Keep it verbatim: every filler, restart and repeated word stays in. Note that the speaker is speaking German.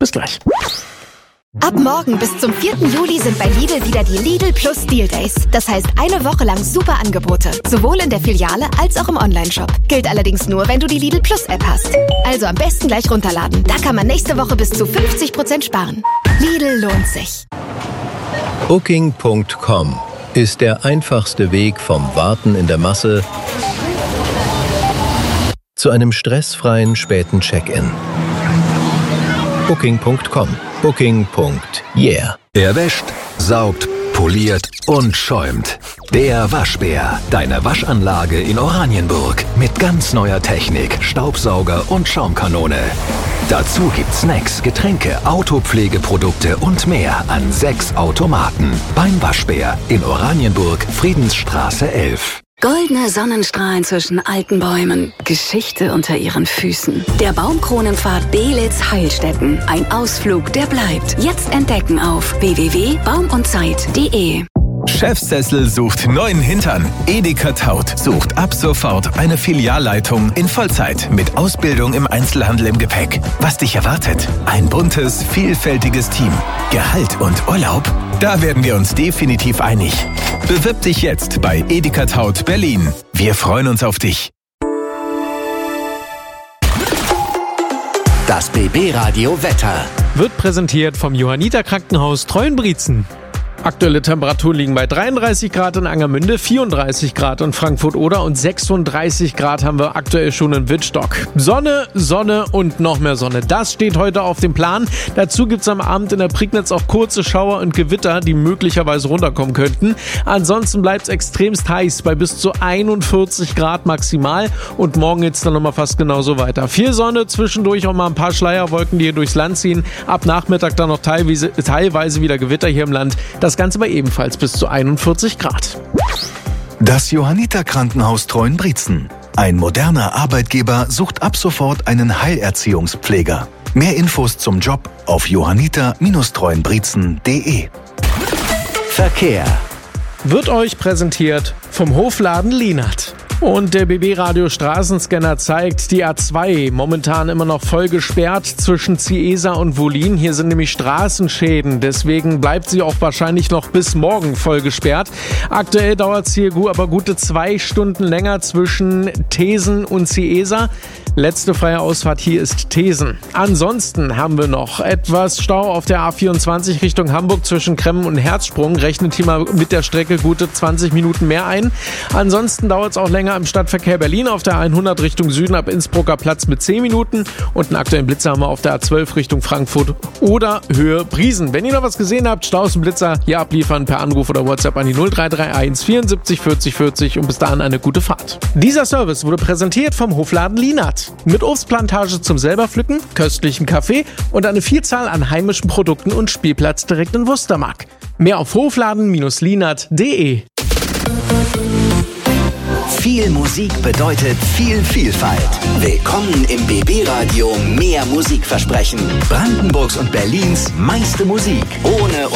Bis gleich. Ab morgen bis zum vierten Juli sind bei Lidl wieder die Lidl Plus Deal Days. Das heißt eine Woche lang super Angebote. Sowohl in der Filiale als auch im Onlineshop. Gilt allerdings nur, wenn du die Lidl Plus App hast. Also am besten gleich runterladen. Da kann man nächste Woche bis zu fünfzig Prozent sparen. Lidl lohnt sich. Booking Punkt com ist der einfachste Weg vom Warten in der Masse zu einem stressfreien späten Check-in. Booking Punkt com. Booking. Yeah. Er wäscht, saugt, poliert und schäumt. Der Waschbär, deine Waschanlage in Oranienburg. Mit ganz neuer Technik, Staubsauger und Schaumkanone. Dazu gibt's Snacks, Getränke, Autopflegeprodukte und mehr an sechs Automaten. Beim Waschbär in Oranienburg, Friedensstraße elf. Goldene Sonnenstrahlen zwischen alten Bäumen, Geschichte unter ihren Füßen. Der Baumkronenpfad Belitz-Heilstätten. Ein Ausflug, der bleibt. Jetzt entdecken auf w w w punkt baum und zeit punkt de. Chefsessel sucht neuen Hintern. Edeka Taut sucht ab sofort eine Filialleitung in Vollzeit mit Ausbildung im Einzelhandel im Gepäck. Was dich erwartet? Ein buntes, vielfältiges Team. Gehalt und Urlaub? Da werden wir uns definitiv einig. Bewirb dich jetzt bei Edeka Taut Berlin. Wir freuen uns auf dich. Das B B-Radio Wetter wird präsentiert vom Johanniter Krankenhaus Treuenbrietzen. Aktuelle Temperaturen liegen bei dreiunddreißig Grad in Angermünde, vierunddreißig Grad in Frankfurt-Oder und sechsunddreißig Grad haben wir aktuell schon in Wittstock. Sonne, Sonne und noch mehr Sonne. Das steht heute auf dem Plan. Dazu gibt es am Abend in der Prignitz auch kurze Schauer und Gewitter, die möglicherweise runterkommen könnten. Ansonsten bleibt es extremst heiß bei bis zu einundvierzig Grad maximal und morgen geht es dann nochmal fast genauso weiter. Viel Sonne, zwischendurch auch mal ein paar Schleierwolken, die hier durchs Land ziehen. Ab Nachmittag dann noch teilweise, teilweise wieder Gewitter hier im Land. Das Ganze bei ebenfalls bis zu einundvierzig Grad. Das Johanniter Krankenhaus Treuenbrietzen. Ein moderner Arbeitgeber sucht ab sofort einen Heilerziehungspfleger. Mehr Infos zum Job auf johanniter Bindestrich treuenbrietzen punkt de. Verkehr wird euch präsentiert vom Hofladen Lienert. Und der B B-Radio Straßenscanner zeigt die A zwei momentan immer noch voll gesperrt zwischen Ciesa und Wollin. Hier sind nämlich Straßenschäden, deswegen bleibt sie auch wahrscheinlich noch bis morgen voll gesperrt. Aktuell dauert es hier aber gute zwei Stunden länger zwischen Thesen und Ciesa. Letzte freie Ausfahrt hier ist Thesen. Ansonsten haben wir noch etwas Stau auf der A vierundzwanzig Richtung Hamburg zwischen Kremmen und Herzsprung. Rechnet hier mal mit der Strecke gute zwanzig Minuten mehr ein. Ansonsten dauert es auch länger im Stadtverkehr Berlin auf der hundert Richtung Süden ab Innsbrucker Platz mit zehn Minuten und einen aktuellen Blitzer haben wir auf der A zwölf Richtung Frankfurt oder Höhe Briesen. Wenn ihr noch was gesehen habt, Staus und Blitzer hier abliefern per Anruf oder WhatsApp an die null drei drei eins vierundsiebzig vierzig vierzig und bis dahin eine gute Fahrt. Dieser Service wurde präsentiert vom Hofladen Lienert. Mit Obstplantage zum selberpflücken, köstlichem Kaffee und eine Vielzahl an heimischen Produkten und Spielplatz direkt in Wustermark. Mehr auf hofladen Bindestrich lienert punkt de. Viel Musik bedeutet viel Vielfalt. Willkommen im B B-Radio Mehr Musikversprechen. Brandenburgs und Berlins meiste Musik. Ohne